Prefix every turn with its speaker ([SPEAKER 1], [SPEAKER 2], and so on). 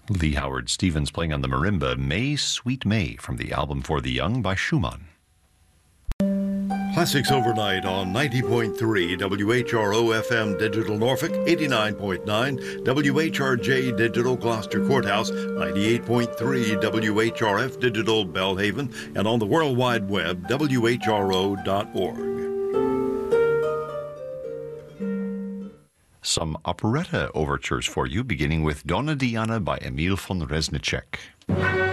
[SPEAKER 1] Lee Howard Stevens playing on the marimba, May, Sweet May, from the album For the Young by Schumann.
[SPEAKER 2] Classics overnight on 90.3 WHRO FM Digital Norfolk, 89.9 WHRJ Digital Gloucester Courthouse, 98.3 WHRF Digital Belhaven, and on the World Wide Web, WHRO.org.
[SPEAKER 1] Some operetta overtures for you, beginning with Donna Diana by Emil von Reznicek.